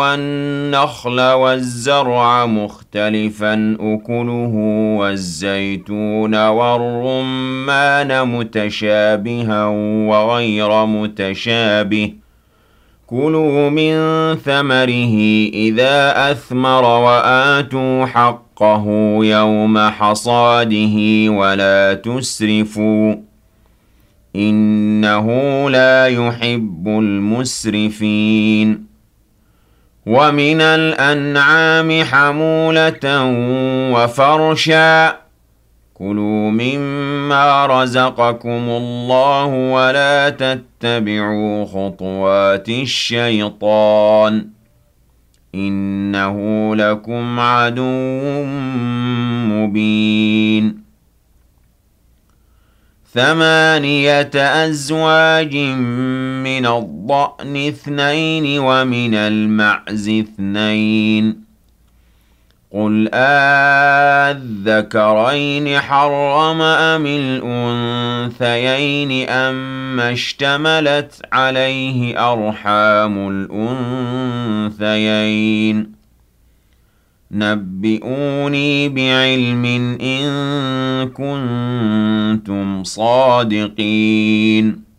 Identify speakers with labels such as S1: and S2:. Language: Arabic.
S1: والنخل والزرع مختلفا أكله والزيتون والرمان متشابها وغير متشابه كلوا من ثمره إذا أثمر وآتوا حقه يوم حصاده ولا تسرفوا إنه لا يحب المسرفين ومن الأنعام حمولة وفرشا كلوا مما رزقكم الله ولا تتبعوا خطوات الشيطان إنه لكم عدو مبين 8 أزواج من الضأن 2 ومن المعز 2 قل أذكرين حرم أم الأنثيين أما اشتملت عليه أرحام الأنثيين نبئوني بعلم إن كنتم صادقين